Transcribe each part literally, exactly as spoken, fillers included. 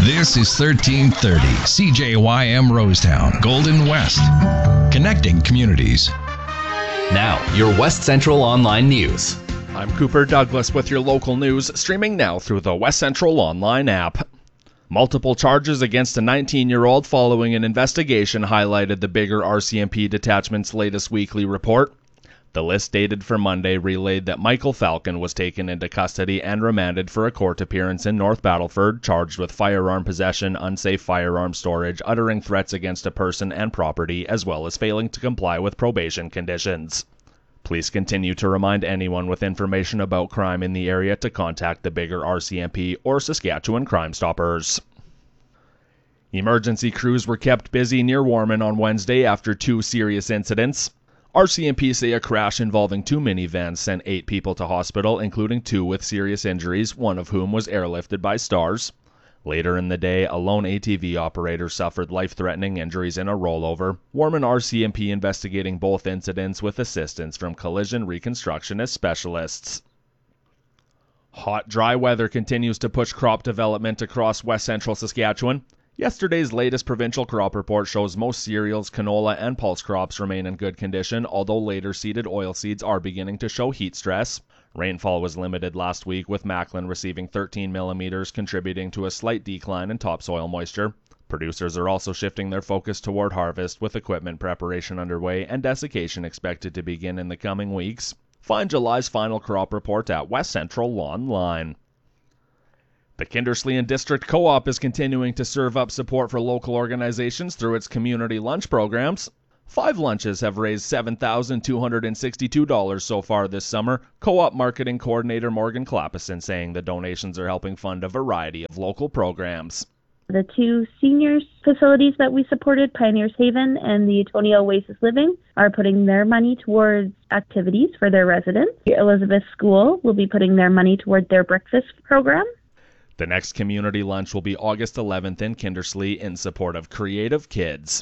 This is thirteen thirty C J Y M Rosetown, Golden West. Connecting communities. Now, your West Central Online News. I'm Cooper Douglas with your local news, streaming now through the West Central Online app. Multiple charges against a nineteen-year-old following an investigation highlighted the Biggar R C M P Detachment's latest weekly report. The list dated for Monday relayed that Michael Falcon was taken into custody and remanded for a court appearance in North Battleford, charged with firearm possession, unsafe firearm storage, uttering threats against a person and property, as well as failing to comply with probation conditions. Police continue to remind anyone with information about crime in the area to contact the Biggar R C M P or Saskatchewan Crime Stoppers. Emergency crews were kept busy near Warman on Wednesday after two serious incidents. R C M P say a crash involving two minivans sent eight people to hospital, including two with serious injuries, one of whom was airlifted by Stars. Later in the day, a lone A T V operator suffered life-threatening injuries in a rollover. Warman R C M P investigating both incidents with assistance from collision reconstructionist specialists. Hot, dry weather continues to push crop development across west central Saskatchewan. Yesterday's latest provincial crop report shows most cereals, canola, and pulse crops remain in good condition, although later seeded oilseeds are beginning to show heat stress. Rainfall was limited last week, with Macklin receiving thirteen millimeters, contributing to a slight decline in topsoil moisture. Producers are also shifting their focus toward harvest, with equipment preparation underway and desiccation expected to begin in the coming weeks. Find July's final crop report at West Central Online. The Kinderslean District Co-op is continuing to serve up support for local organizations through its community lunch programs. Five lunches have raised seven thousand two hundred sixty-two dollars so far this summer, Co-op Marketing Coordinator Morgan Clappison saying the donations are helping fund a variety of local programs. The two seniors facilities that we supported, Pioneers Haven and the Atonia Oasis Living, are putting their money towards activities for their residents. The Elizabeth School will be putting their money toward their breakfast program. The next community lunch will be August eleventh in Kinderslee in support of Creative Kids.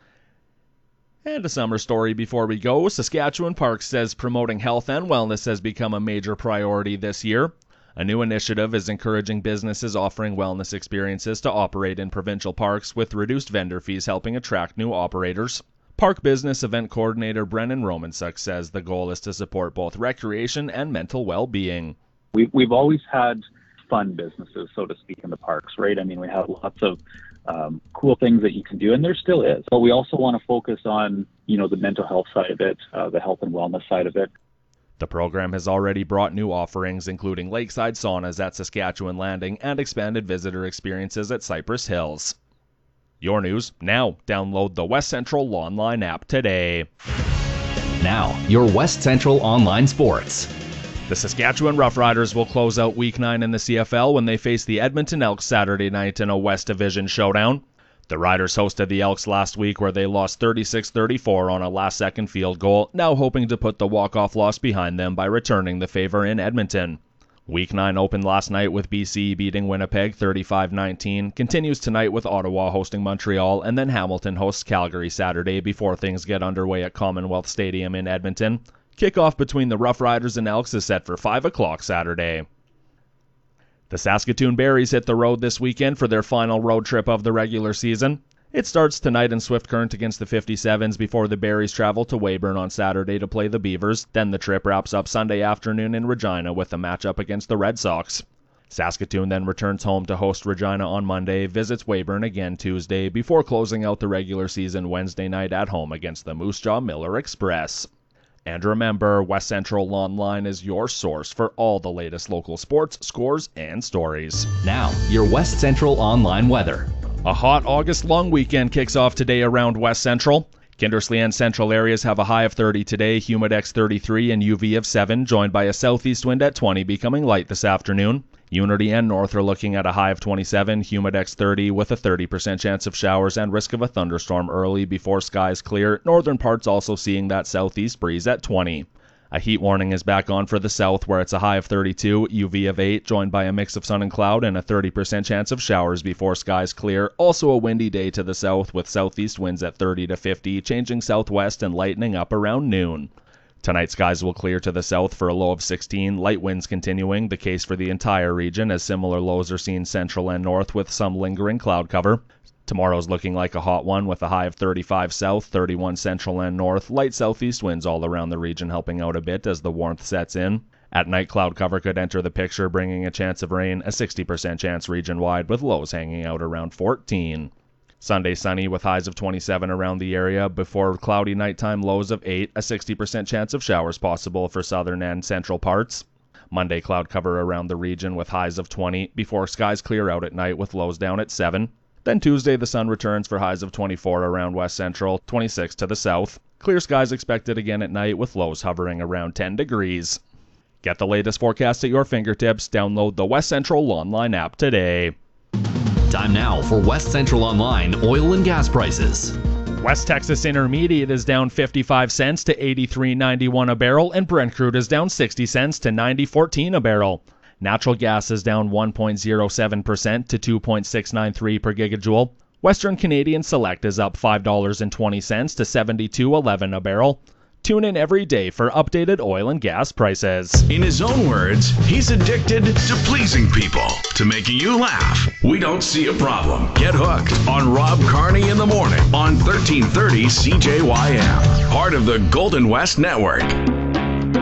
And a summer story before we go. Saskatchewan Parks says promoting health and wellness has become a major priority this year. A new initiative is encouraging businesses offering wellness experiences to operate in provincial parks, with reduced vendor fees helping attract new operators. Park Business Event Coordinator Brennan Romansuk says the goal is to support both recreation and mental well-being. We've, we've always had fun businesses, so to speak, in the parks, right? I mean, we have lots of um, cool things that you can do, and there still is. But we also want to focus on, you know, the mental health side of it, uh, the health and wellness side of it. The program has already brought new offerings, including lakeside saunas at Saskatchewan Landing and expanded visitor experiences at Cypress Hills. Your news now. Download the West Central Online app today. Now, your West Central Online Sports. The Saskatchewan Roughriders will close out Week nine in the C F L when they face the Edmonton Elks Saturday night in a West Division showdown. The Riders hosted the Elks last week, where they lost thirty-six thirty-four on a last-second field goal, now hoping to put the walk-off loss behind them by returning the favor in Edmonton. Week nine opened last night with B C beating Winnipeg thirty-five nineteen, continues tonight with Ottawa hosting Montreal, and then Hamilton hosts Calgary Saturday before things get underway at Commonwealth Stadium in Edmonton. Kickoff between the Roughriders and Elks is set for five o'clock Saturday. The Saskatoon Berries hit the road this weekend for their final road trip of the regular season. It starts tonight in Swift Current against the fifty-sevens before the Berries travel to Weyburn on Saturday to play the Beavers. Then the trip wraps up Sunday afternoon in Regina with a matchup against the Red Sox. Saskatoon then returns home to host Regina on Monday, visits Weyburn again Tuesday, before closing out the regular season Wednesday night at home against the Moose Jaw Miller Express. And remember, West Central Online is your source for all the latest local sports, scores, and stories. Now, your West Central Online weather. A hot August long weekend kicks off today around West Central. Kindersley and central areas have a high of thirty today, Humidex thirty-three, and U V of seven, joined by a southeast wind at twenty, becoming light this afternoon. Unity and North are looking at a high of twenty-seven, Humidex thirty, with a thirty percent chance of showers and risk of a thunderstorm early before skies clear. Northern parts also seeing that southeast breeze at twenty. A heat warning is back on for the south, where it's a high of thirty-two, U V of eight, joined by a mix of sun and cloud and a thirty percent chance of showers before skies clear. Also a windy day to the south, with southeast winds at thirty to fifty, changing southwest and lightening up around noon. Tonight, skies will clear to the south for a low of sixteen, light winds continuing, the case for the entire region as similar lows are seen central and north with some lingering cloud cover. Tomorrow's looking like a hot one with a high of thirty-five south, thirty-one central and north, light southeast winds all around the region helping out a bit as the warmth sets in. At night, cloud cover could enter the picture, bringing a chance of rain, a sixty percent chance region-wide with lows hanging out around fourteen. Sunday sunny with highs of twenty-seven around the area before cloudy nighttime lows of eight, a sixty percent chance of showers possible for southern and central parts. Monday cloud cover around the region with highs of twenty before skies clear out at night with lows down at seven. Then Tuesday the sun returns for highs of twenty-four around west central, twenty-six to the south. Clear skies expected again at night with lows hovering around ten degrees. Get the latest forecast at your fingertips. Download the West Central Online app today. Time now for West Central Online oil and gas prices. West Texas Intermediate is down fifty-five cents to eighty-three ninety-one a barrel, and Brent crude is down sixty cents to ninety fourteen a barrel. Natural gas is down one point zero seven percent to two point six nine three per gigajoule. Western Canadian Select is up five dollars and twenty cents to seventy-two eleven a barrel. Tune in every day for updated oil and gas prices. In his own words, he's addicted to pleasing people, to making you laugh. We don't see a problem. Get hooked on Rob Carney in the morning on thirteen thirty C J Y M, part of the Golden West Network.